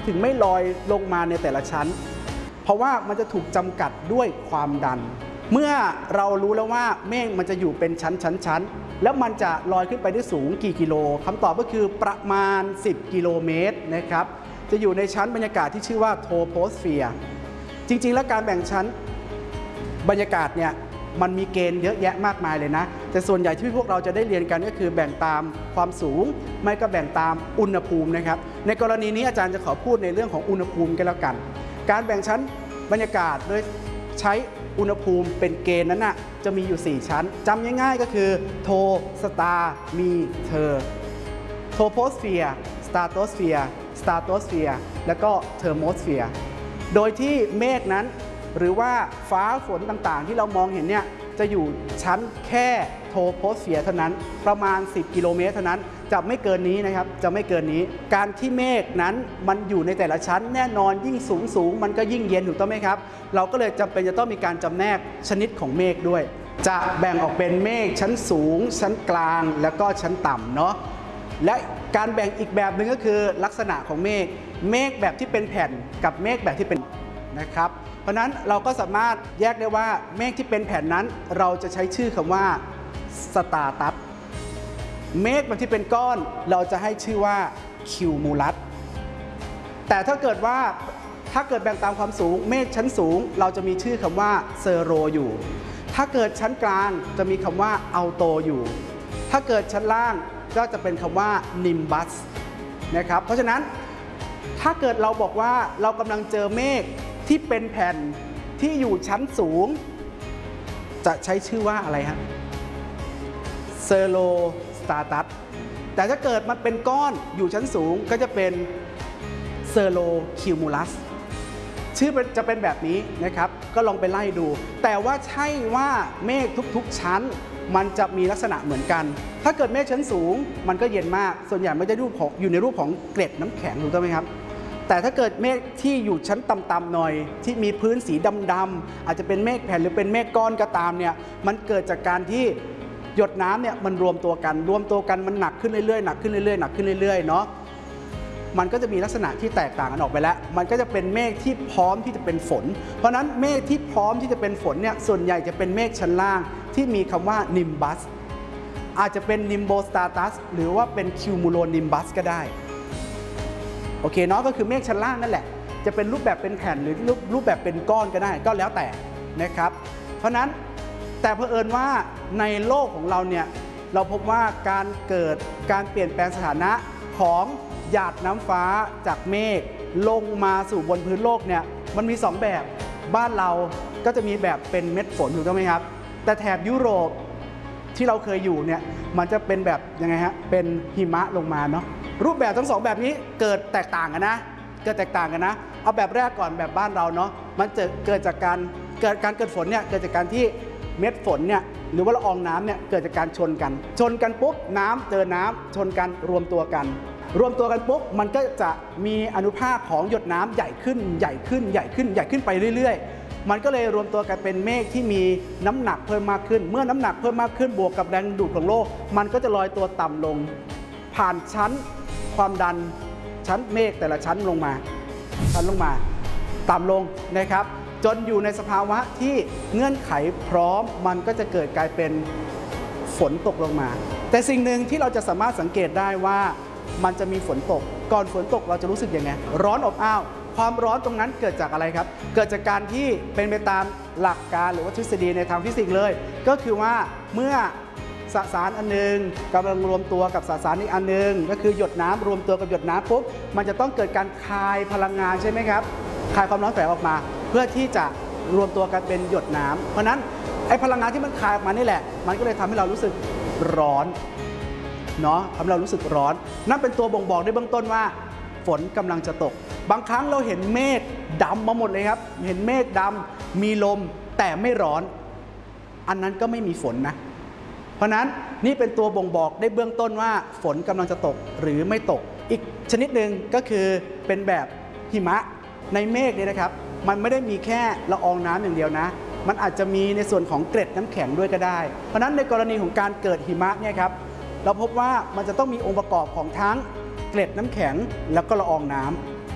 ถึงไม่ลอยลงมาในแต่ละชั้นเพราะว่ามันจะถูกจำกัดด้วยความดันเมื่อเรารู้แล้วว่าเมฆมันจะอยู่เป็นชั้นแล้วมันจะลอยขึ้นไปได้สูงกี่กิโลคำตอบก็คือประมาณ10 กิโลเมตรนะครับจะอยู่ในชั้นบรรยากาศที่ชื่อว่าโทโพสเฟียร์จริงๆแล้วการแบ่งชั้นบรรยากาศเนี่ยมันมีเกณฑ์เยอะแยะมากมายเลยนะแต่ส่วนใหญ่ที่พวกเราจะได้เรียนกันก็คือแบ่งตามความสูงไม่ก็แบ่งตามอุณหภูมินะครับในกรณีนี้อาจารย์จะขอพูดในเรื่องของอุณหภูมิกันแล้วกันการแบ่งชั้นบรรยากาศโดยใช้อุณหภูมิเป็นเกณฑ์นั้นนะจะมีอยู่4ชั้นจำง่ายๆก็คือโทสตาร์มีเทอร์โทโพสเฟียร์สตาร์โตสเฟียร์สตาร์โตสเฟียร์แล้วก็เทอร์โมสเฟียร์โดยที่เมฆนั้นหรือว่าฟ้าฝนต่างๆที่เรามองเห็นเนี่ยจะอยู่ชั้นแค่โทโพสเฟียร์เท่านั้นประมาณ10 กิโลเมตรเท่านั้นจะไม่เกินนี้นะครับจะไม่เกินนี้การที่เมฆนั้นมันอยู่ในแต่ละชั้นแน่นอนยิ่งสูงมันก็ยิ่งเย็นถูกต้องไหมครับเราก็เลยจำเป็นจะต้องมีการจำแนกชนิดของเมฆด้วยจะแบ่งออกเป็นเมฆชั้นสูงชั้นกลางแล้วก็ชั้นต่ำเนาะและการแบ่งอีกแบบหนึ่งก็คือลักษณะของเมฆแบบที่เป็นแผ่นกับเมฆแบบที่เป็นนะครับเพราะนั้นเราก็สามารถแยกได้ว่าเมฆที่เป็นแผ่นนั้นเราจะใช้ชื่อคำว่าสตาร์ตัสเมฆแบบที่เป็นก้อนเราจะให้ชื่อว่าคิวมูลัสแต่ถ้าเกิดแบ่งตามความสูงเมฆชั้นสูงเราจะมีชื่อคำว่าเซอโรอยู่ถ้าเกิดชั้นกลางจะมีคำว่าอัลโตอยู่ถ้าเกิดชั้นล่างก็จะเป็นคำว่านิมบัสนะครับเพราะฉะนั้นถ้าเกิดเราบอกว่าเรากำลังเจอเมฆที่เป็นแผ่นที่อยู่ชั้นสูงจะใช้ชื่อว่าอะไรฮะเซอโรสตาร์ตัสแต่ถ้าเกิดมันเป็นก้อนอยู่ชั้นสูงก็จะเป็นเซอโรคิวมูลัสชื่อจะเป็นแบบนี้นะครับก็ลองไปไล่ดูแต่ว่าใช่ว่าเมฆทุกๆชั้นมันจะมีลักษณะเหมือนกันถ้าเกิดเมฆชั้นสูงมันก็เย็นมากส่วนใหญ่มันจะอยู่ในรูปของเกล็ดน้ำแข็งถูกต้องไหมครับแต่ถ้าเกิดเมฆที่อยู่ชั้นต่ำๆหน่อยที่มีพื้นสีดำๆอาจจะเป็นเมฆแผ่นหรือเป็นเมฆก้อนก็ตามเนี่ยมันเกิดจากการที่หยดน้ำเนี่ยมันรวมตัวกันมันหนักขึ้นเรื่อยๆหนักขึ้นเรื่อยๆหนักขึ้นเรื่อยๆเนาะมันก็จะมีลักษณะที่แตกต่างกันออกไปแล้วมันก็จะเป็นเมฆที่พร้อมที่จะเป็นฝนเพราะนั้นเมฆที่พร้อมที่จะเป็นฝนเนี่ยส่วนใหญ่จะเป็นเมฆชั้นล่างที่มีคำว่านิมบัสอาจจะเป็นนิมโบสตาตัสหรือว่าเป็นคิวมูโลนิมบัสก็ได้โอเคเนาะก็คือเมฆชั้นล่างนั่นแหละจะเป็นรูปแบบเป็นแผ่นหรือรูปแบบเป็นก้อนก็ได้ก็แล้วแต่นะครับเพราะนั้นแต่เผอิญว่าในโลกของเราเนี่ยเราพบว่าการเปลี่ยนแปลงสถานะของหยาดน้ำฟ้าจากเมฆลงมาสู่บนพื้นโลกเนี่ยมันมี2แบบบ้านเราก็จะมีแบบเป็นเม็ดฝนถูกต้องไหมครับแต่แถบยุโรปที่เราเคยอยู่เนี่ยมันจะเป็นแบบยังไงฮะเป็นหิมะลงมาเนาะรูปแบบทั้ง2แบบนี้เกิดแตกต่างกันนะเอาแบบแรกก่อนแบบบ้านเราเนาะมันจะเกิดจากการเกิดฝนเนี่ยเกิดจากการที่เม็ดฝนเนี่ยหรือว่าละอองน้ำเนี่ยเกิดจากการชนกันปุ๊บน้ำเจอน้ำชนกันรวมตัวกันปุ๊บมันก็จะมีอนุภาคของหยดน้ำใหญ่ขึ้นไปเรื่อยๆมันก็เลยรวมตัวกันเป็นเมฆที่มีน้ำหนักเพิ่มมากขึ้นเมื่อน้ำหนักเพิ่มมากขึ้นบวกกับแรงดูดของโลกมันก็จะลอยตัวต่ำลงผ่านชั้นความดันชั้นเมฆแต่ละชั้นลงมาต่ำลงนะครับจนอยู่ในสภาวะที่เงื่อนไขพร้อมมันก็จะเกิดกลายเป็นฝนตกลงมาแต่สิ่งหนึ่งที่เราจะสามารถสังเกตได้ว่ามันจะมีฝนตกก่อนฝนตกเราจะรู้สึกยังไงร้อนอบอ้าวความร้อนตรงนั้นเกิดจากอะไรครับเกิดจากการที่เป็นไปตามหลักการหรือว่าทฤษฎีในทางฟิสิกส์เลยก็คือว่าเมื่อสสารอันนึงกำลังรวมตัวกับสสารอีกอันนึงก็คือหยดน้ำรวมตัวกับหยดน้ำปุ๊บมันจะต้องเกิดการคายพลังงานใช่ไหมครับคายความร้อนแฝงออกมาเพื่อที่จะรวมตัวกันเป็นหยดน้ำเพราะนั้นไอ้พลังงานที่มันคายออกมานี่แหละมันก็เลยทำให้เรารู้สึกร้อนเนาะทำให้เรารู้สึกร้อนนั่นเป็นตัวบ่งบอกในเบื้องต้นว่าฝนกำลังจะตกบางครั้งเราเห็นเมฆดำมาหมดเลยครับเห็นเมฆดำมีลมแต่ไม่ร้อนอันนั้นก็ไม่มีฝนนะเพราะนั้นนี่เป็นตัวบ่งบอกได้เบื้องต้นว่าฝนกำลังจะตกหรือไม่ตกอีกชนิดหนึ่งก็คือเป็นแบบหิมะในเมฆเนี่ยนะครับมันไม่ได้มีแค่ละอองน้ำอย่างเดียวนะมันอาจจะมีในส่วนของเกล็ดน้ำแข็งด้วยก็ได้เพราะนั้นในกรณีของการเกิดหิมะเนี่ยครับเราพบว่ามันจะต้องมีองค์ประกอบของทั้งเกล็ดน้ำแข็งแล้วก็ละอองน้ำ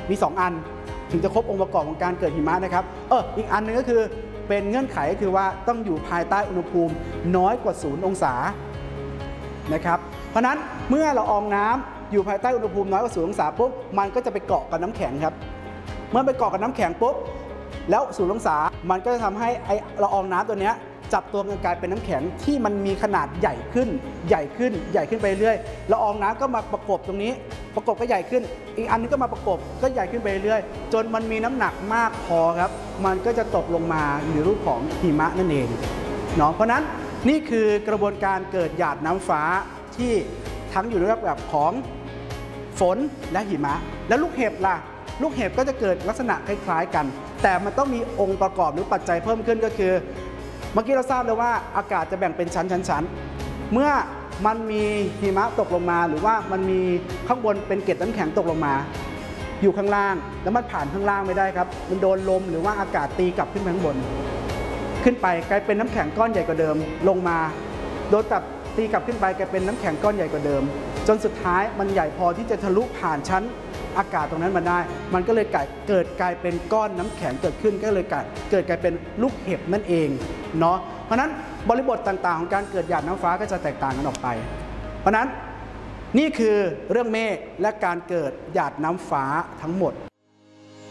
มี2อันถึงจะครบองค์ประกอบของการเกิดหิมะนะครับอีกอันนึงก็คือเป็นเงื่อนไขก็คือว่าต้องอยู่ภายใต้อุณหภูมิน้อยกว่า0องศานะครับเพราะนั้นเมื่อละอองน้ำอยู่ภายใต้อุณหภูมิน้อยกว่า0องศาปุ๊บมันก็จะไปเกาะกับน้ำแข็งครับเมื่อไปเกาะกับน้ำแข็งปุ๊บแล้ว0องศามันก็จะทำให้ไอละอองน้ำตัวนี้จับตัวกันกลายเป็นน้ำแข็งที่มันมีขนาดใหญ่ขึ้นใหญ่ขึ้นใหญ่ขึ้นไปเรื่อยละอองน้ำก็มาประกบตรงนี้ประกบก็ใหญ่ขึ้นอีกอันนึงก็มาประกบก็ใหญ่ขึ้นไปเรื่อยจนมันมีน้ำหนักมากพอครับมันก็จะตกลงมาในรูปของหิมะนั่นเองเนาะเพราะนั้นนี่คือกระบวนการเกิดหยาดน้ำฟ้าที่ทั้งอยู่ในรูปแบบของฝนและหิมะแล้วลูกเห็บล่ะลูกเห็บก็จะเกิดลักษณะคล้ายๆกันแต่มันต้องมีองค์ประกอบหรือปัจจัยเพิ่มขึ้นก็คือเมื่อกี้เราทราบแล้วว่าอากาศจะแบ่งเป็นชั้นๆเมื่อมันมีหิมะตกลงมาหรือว่ามันมีข้างบนเป็นเกล็ดน้ำแข็งตกลงมาอยู่ข้างล่างแล้วมันผ่านข้างล่างไม่ได้ครับมันโดนลมหรือว่าอากาศตีกลับขึ้นไปข้างบนขึ้นไปกลายเป็นน้ำแข็งก้อนใหญ่กว่าเดิมลงมาโดนตีกลับขึ้นไปกลายเป็นน้ำแข็งก้อนใหญ่กว่าเดิมจนสุดท้ายมันใหญ่พอที่จะทะลุผ่านชั้นอากาศตรงนั้นมาได้มันก็เลยเกิดกลายเป็นก้อนน้ำแข็งเกิดขึ้นก็เลยเกิดกลายเป็นลูกเห็บนั่นเองเนาะเพราะนั้นบริบทต่างๆของการเกิดหยาดน้ำฟ้าก็จะแตกต่างกันออกไปเพราะนั้นนี่คือเรื่องเมฆและการเกิดหยาดน้ำฟ้าทั้งหมด